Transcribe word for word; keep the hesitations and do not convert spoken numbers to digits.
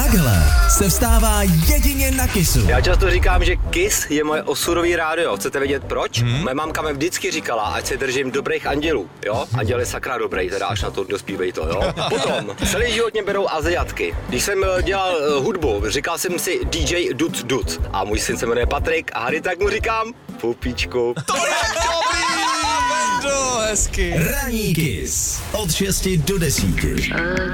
Takhle se vstává jedině na Kissu. Já často říkám, že Kiss je moje osudový rádio. Chcete vědět proč? Hmm. Moje mamka mi vždycky říkala, ať se držím dobrých andělů, jo? Anděl je sakra dobrý, teda až na to dospívej to, jo? Potom, celý život mě berou Aziatky. Když jsem dělal uh, hudbu, říkal jsem si D J Dud Dud. A můj syn se jmenuje Patrik a Harry, tak mu říkám Pupíčku. To je dobrý! Vendo, hezky. Ranní Kiss od šesti do desíti.